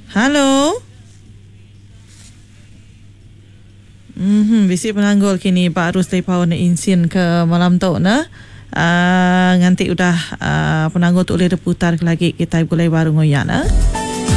Halo. Bisi penanggul kini Pak Rusli Pawan insin ke malam tu na. Nganti udah penanggul tu boleh reputar lagi kita boleh baru ngoyak na.